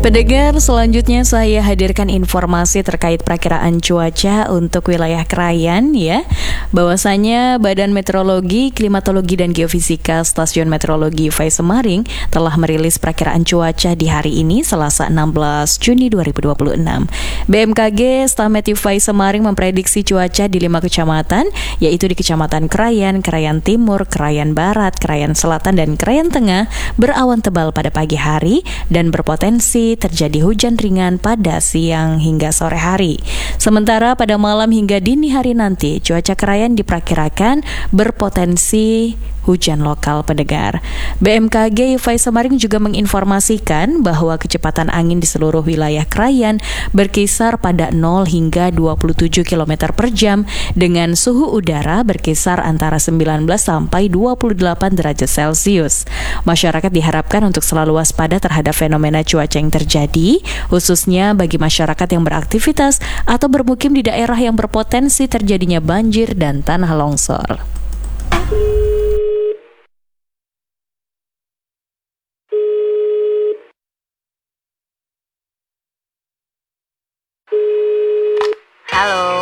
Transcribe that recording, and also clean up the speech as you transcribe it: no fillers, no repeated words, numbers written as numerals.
Pendengar, selanjutnya saya hadirkan informasi terkait perakiraan cuaca untuk wilayah Krayan ya. Bahwasanya Badan Meteorologi, Klimatologi dan Geofisika Stasiun Meteorologi Fai Semaring telah merilis perakiraan cuaca di hari ini Selasa 16 Juni 2026. BMKG Stametiv Fai Semaring memprediksi cuaca di 5 kecamatan, yaitu di Kecamatan Krayan, Krayan Timur, Krayan Barat, Krayan Selatan dan Krayan Tengah berawan tebal pada pagi hari dan berpotensi terjadi hujan ringan pada siang hingga sore hari. Sementara pada malam hingga dini hari nanti, cuaca Krayan diperkirakan berpotensi hujan lokal pendengar. BMKG Fai Semaring juga menginformasikan bahwa kecepatan angin di seluruh wilayah Krayan berkisar pada 0 hingga 27 km per jam dengan suhu udara berkisar antara 19 sampai 28 derajat Celcius. Masyarakat diharapkan untuk selalu waspada terhadap fenomena cuaca yang terjadi, khususnya bagi masyarakat yang beraktivitas atau bermukim di daerah yang berpotensi terjadinya banjir dan tanah longsor. Halo.